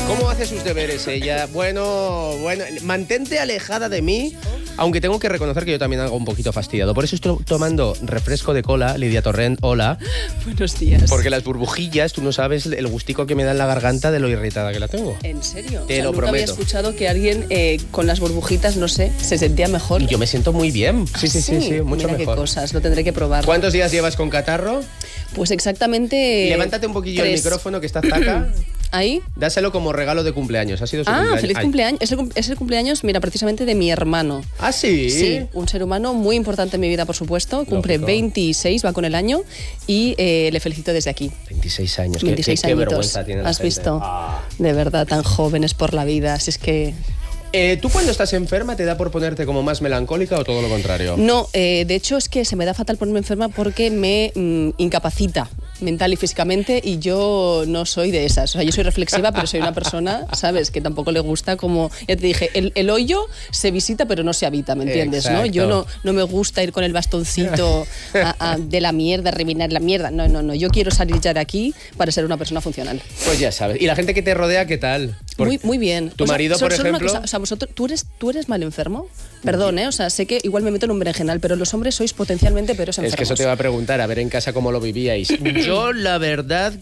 ¿Cómo hace sus deberes ella? Bueno, mantente alejada de mí, aunque tengo que reconocer que yo también hago un poquito fastidiado. Por eso estoy tomando refresco de cola. Lidia Torrent, hola. Buenos días. Porque las burbujillas, tú no sabes el gustico que me da en la garganta de lo irritada que la tengo. ¿En serio? Te lo nunca prometo. había escuchado que alguien con las burbujitas, no sé, se sentía mejor. Y yo me siento muy bien. Sí, mucho Mira mejor. qué cosas, lo tendré que probar. ¿Cuántos días llevas con catarro? Pues exactamente... Levántate un poquillo 3. el micrófono que está zaca. ¿Ahí? Dáselo como regalo de cumpleaños. Ha sido su cumpleaños. Feliz cumpleaños. Es el cumpleaños, mira, precisamente de mi hermano. ¿Ah, sí? Sí, un ser humano muy importante en mi vida, por supuesto. Cumple Lógico. 26, va con el año, y le felicito desde aquí. 26 años. 26 qué añitos. vergüenza tiene la ¿Has gente. visto? De verdad, tan jóvenes por la vida. Si es que... ¿Tú cuando estás enferma te da por ponerte como más melancólica o todo lo contrario? No, de hecho es que se me da fatal ponerme enferma porque me incapacita mental y físicamente, y yo no soy de esas. O sea, yo soy reflexiva, pero soy una persona, ¿sabes?, que tampoco le gusta, como ya te dije, el hoyo se visita pero no se habita, ¿me entiendes? ¿No? Yo no me gusta ir con el bastoncito de la mierda, revinar la mierda. No, yo quiero salir ya de aquí para ser una persona funcional. Pues ya sabes. ¿Y la gente que te rodea qué tal? Muy bien. ¿Tu marido, por solo una ejemplo? cosa, o sea, vosotros, ¿tú eres mal enfermo? Perdón, o sea, sé que igual me meto en un berenjenal, pero los hombres sois potencialmente peores enfermos. Es que eso te iba a preguntar, a ver en casa cómo lo vivíais. Yo, la verdad,